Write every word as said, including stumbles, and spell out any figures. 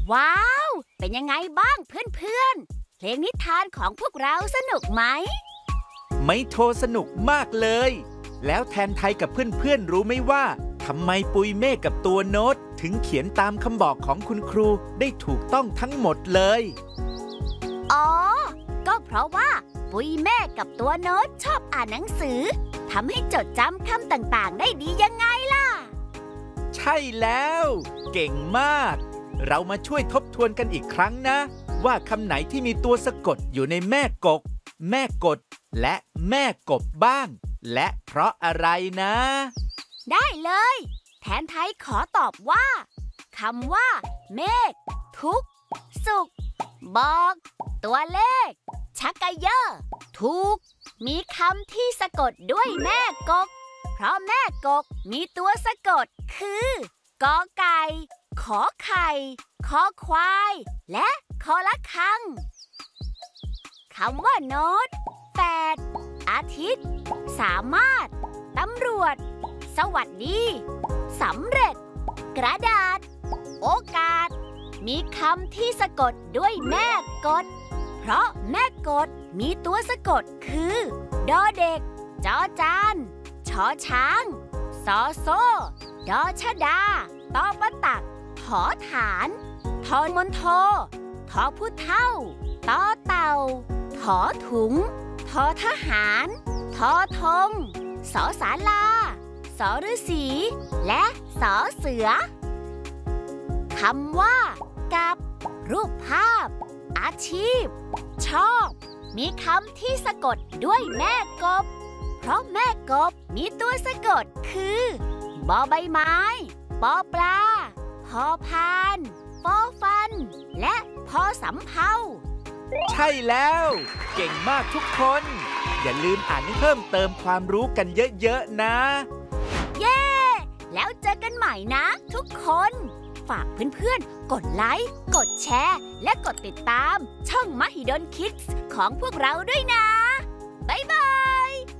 ว้าว เป็นยังไงบ้างเพื่อนๆ เพลงนิทานของพวกเราสนุกไหมไม่โทรสนุกมากเลย แล้วแทนไทยกับเพื่อนๆรู้ไหมว่าทำไมปุยเมฆกับตัวโน้ตถึงเขียนตามคำบอกของคุณครูได้ถูกต้องทั้งหมดเลยอ๋อ ก็เพราะว่าปุยเมฆกับตัวโน้ตชอบอ่านหนังสือทำให้จดจำคำต่างๆได้ดียังไงล่ะใช่แล้ว เก่งมาก เรามาช่วยทบทวนกันอีกครั้งนะ ว่าคำไหนที่มีตัวสะกดอยู่ในแม่กก แม่กด และแม่กบบ้าง และเพราะอะไรนะได้เลย แทนไทยขอตอบว่าคำว่า เมฆทุก สุข บอก ตัวเลข ชักกะเยอทุก มีคำที่สะกดด้วยแม่กก เพราะแม่กกมีตัวสะกดคือกอไก่ ขอไข่คอควาย และคอละคังคำว่าโน้ตแปดอาทิตย์ สามารถ ตำรวจ สวัสดีสำเร็จ กระดาษ โอกาส มีคำที่สะกดด้วยแม่กด เพราะแม่กดมีตัวสะกดคือดอเด็ก จอจานชอช้างซอโซ่ดอชดาตอปะตักถอฐานทอมนโททอผู้เท่าตอเต่าถอถุงทอทหารทอธงสอศาลาสอฤาษีและสอเสือคำว่ากับรูปภาพ อาชีพ ชอบมีคำที่สะกดด้วยแม่กบ เพราะแม่กบมีตัวสะกดคือบอใบไม้ปอปลาพอพานฟอฟัน และพอสำเภาใช่แล้ว เก่งมากทุกคน อย่าลืมอ่านให้เพิ่มเติมความรู้กันเยอะๆนะเย้ แล้วเจอกันใหม่นะทุกคน ฝากเพื่อนๆ กดไลค์ กดแชร์ และกดติดตามช่องมหิดลคิดส์ของพวกเราด้วยนะ บ๊ายบาย